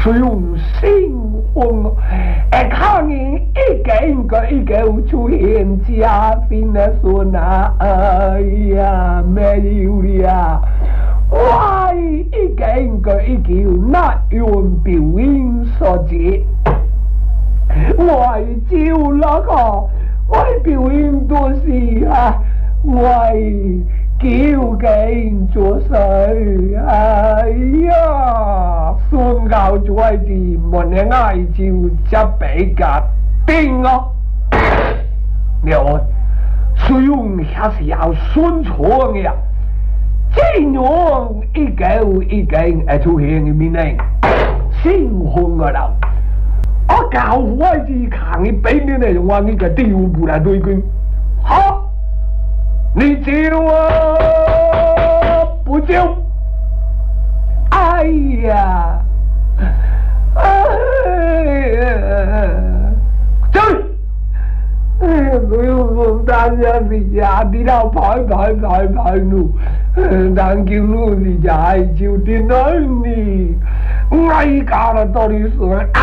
用新婚，看人一个出现家庭的说那，哎呀，没有了。我一个那用表演所接，我招那个，我表演多是啊，我叫人做事，哎呀，孙教做字，问你爱照只比较定咯，了，所以还是要顺从嘅。这样一个会出现嘅面呢，新婚个人，我教我是看你俾你嚟，我呢个丢不来对君，好，你招啊，不招，哎呀，哎呀，走。不用说，大家是家的了，排路，但叫路是家就的那你，我家了到底是